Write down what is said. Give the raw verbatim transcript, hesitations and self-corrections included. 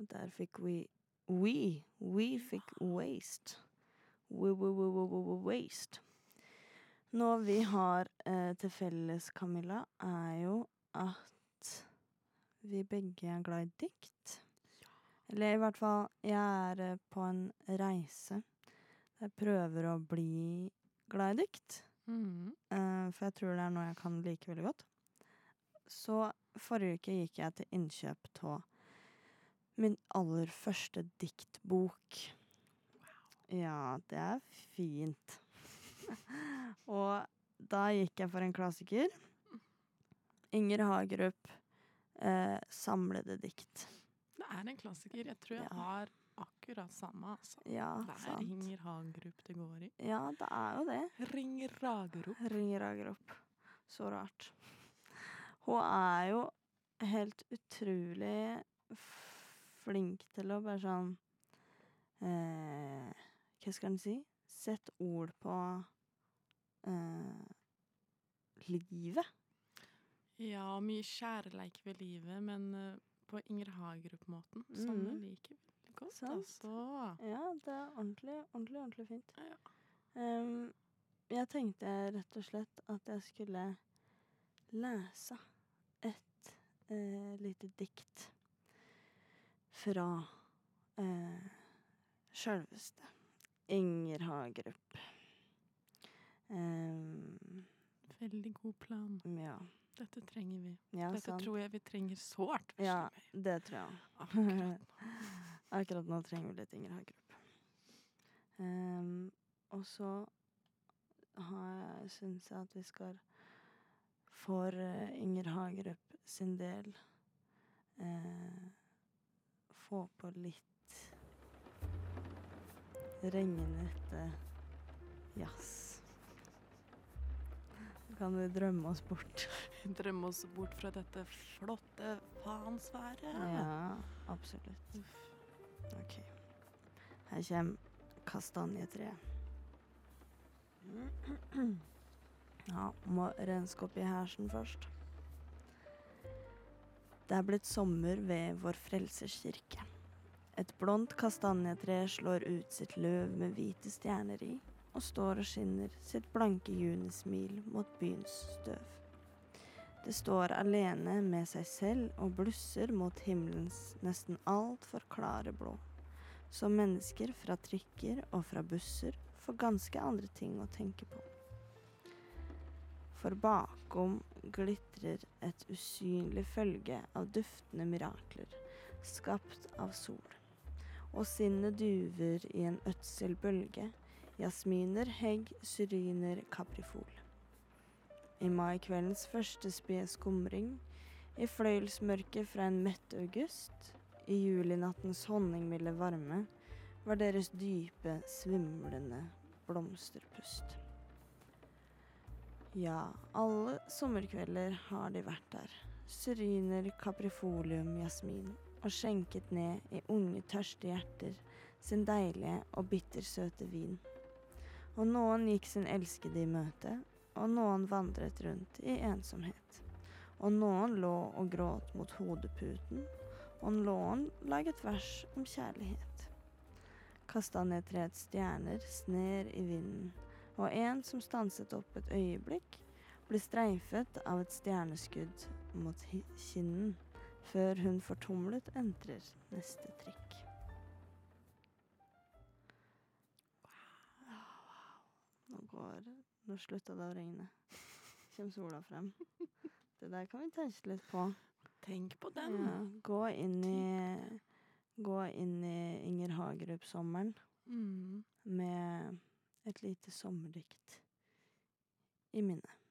der fikk vi We, we fikk Waste. We, we, we, we, we, we, waste. Noe vi har eh, til felles, Camilla, er jo at vi begge er glad i dikt. Eller i hvert fall, jeg er eh, på en reise. Jeg prøver å bli glad i dikt. Mm. Eh, for jeg tror det er noe jeg kan like veldig godt. Så forrige uke gikk jeg til innkjøp av min aller første diktbok. Ja, det er fint. Og da gikk jeg for en klassiker. Inger Hagerup, eh, samlede dikt. Det er en klassiker. Jeg tror jeg Ja. har akkurat samme. Altså. Ja, det er sant. Inger Hagerup det går i. Ja, det er jo det. Ringer Hagerup. Inger Hagerup. Så rart. Hun er jo helt utrolig flink til å bare sånn eh, hva skal en si? Sett ord på eh, livet. Ja, mye kjærleik ved livet, men uh, på Inger Hagerup-måten. Sånn Mm. liker jeg veldig godt, Sant. altså. Ja, det er ordentlig, ordentlig, ordentlig fint. Ja. Um, jeg tenkte rett og slett at jeg skulle lese et eh, lite dikt fra eh, selveste Inger Hagerup. Um, Veldig god plan. ja, Dette trenger vi. ja Dette sant. tror jeg vi trenger sårt. Ja, forstår vi. det tror jeg. Akkurat nå. Akkurat nå trenger vi litt Inger Hagerup. Um, og så har jeg, synes jeg at vi skal for eh, Inger Hagerup sin del eh, få på litt regnete jazz. Kan vi drømme oss bort? Drømme oss bort fra dette flotte faensværet. Ja, absolutt. Ok. Her kommer kastanjetreet. Ja, må renske opp i hersen først. Det er blitt sommer ved vår frelsers kirke. Et blondt kastanjetre slår ut sitt løv med hvite stjerner i, og står og skinner sitt blanke junismil mot byens støv. Det står alene med seg selv og blusser mot himmelens nesten alt for klare blå. Så mennesker fra trikker og fra busser får ganske andre ting å tenke på. For bakom glitrer et usynlig følge av duftende mirakler, skapt av sol. Og sinnet duver i en ødsel bølge, jasminer, hegg, syriner, kaprifol. I maikveldens første spede skumring, i fløyelsmørket fra en mett august, i julinattens honningmilde varme, var deres dype, svimlende blomsterpust. Ja, alle sommerkvelder har de vært der. Syriner, kaprifolium, jasmin, og skjenket ned i unge, tørste hjerter sin deilige og bittersøte vin. Og noen gikk sin elskede i møte, og noen vandret rundt i ensomhet. Og noen lå og gråt mot hodeputen, og noen laget vers om kjærlighet. Kastanjetreets stjerner sner i vinden, og en som stanset opp et øyeblikk, ble streifet av et stjerneskudd mot kinnen, før hun fortumlet entrer neste trikk. Nå går, nå sluttet det å regne. Kjem sola frem. Det der kan vi tenke litt på. Tenk på den. Ja, gå inn i, gå inn i Inger Hagerup-sommeren Mm. med et lite sommerdikt i minne.